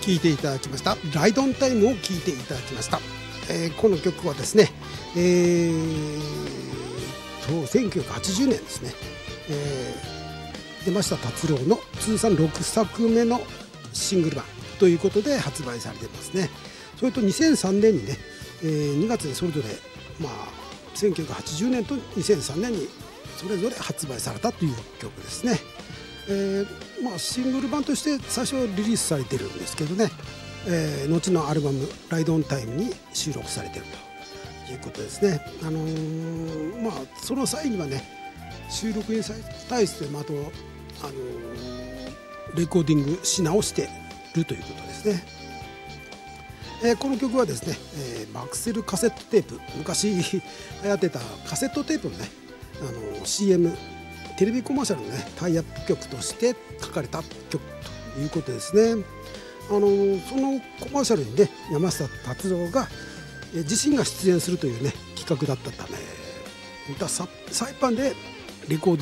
聴いていただきました。ライドオンタイムを聴いていただきました。この曲はですね、1980年ですね、山下達郎の通算6作目のシングル版ということで発売されていますね。それと2003年にね、2月にそれぞれ、1980年と2003年にそれぞれ発売されたという曲ですね。シングル版として最初リリースされているんですけどね、後のアルバム「ライドオンタイム」に収録されているということですね。その際にはね、収録に対してあと、レコーディングし直しているということですね。この曲はですね、マクセルカセットテープ、昔流行ってたカセットテープのね、CM テレビコマーシャルのねタイアップ曲として書かれた曲ということですね。そのコマーシャルにね、山下達郎が自身が出演するというね企画だったため、サイパンでレコーディング